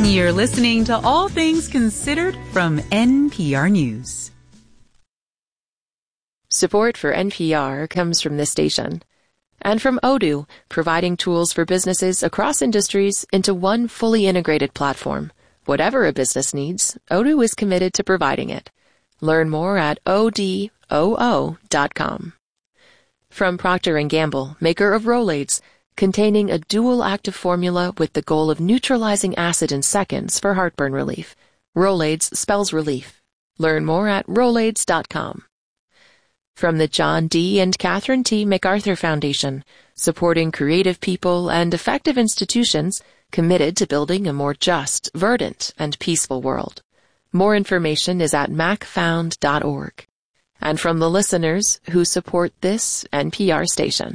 You're listening to All Things Considered from NPR News. Support for NPR comes from this station. And from Odoo, providing tools for businesses across industries into one fully integrated platform. Whatever a business needs, Odoo is committed to providing it. Learn more at odoo.com. From Procter & Gamble, maker of Rolaids, containing a dual active formula with the goal of neutralizing acid in seconds for heartburn relief. Rolaids spells relief. Learn more at rolaids.com. From the John D. and Catherine T. MacArthur Foundation, supporting creative people and effective institutions committed to building a more just, verdant, and peaceful world. More information is at macfound.org. And from the listeners who support this NPR station.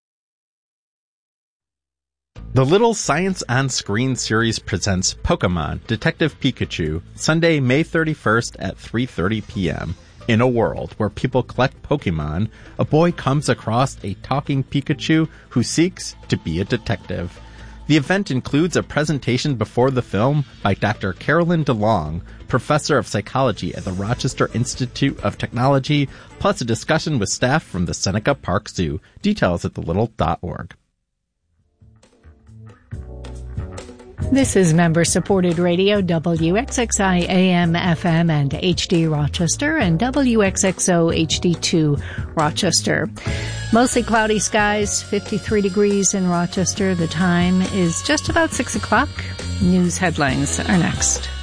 The Little Science on Screen series presents Pokemon Detective Pikachu, Sunday, May 31st at 3:30 p.m. In a world where people collect Pokemon, a boy comes across a talking Pikachu who seeks to be a detective. The event includes a presentation before the film by Dr. Carolyn DeLong, professor of psychology at the Rochester Institute of Technology, plus a discussion with staff from the Seneca Park Zoo. Details at thelittle.org. This is member-supported radio, WXXI AM, FM, and HD Rochester, and WXXO HD2 Rochester. Mostly cloudy skies, 53 degrees in Rochester. The time is just about 6 o'clock. News headlines are next.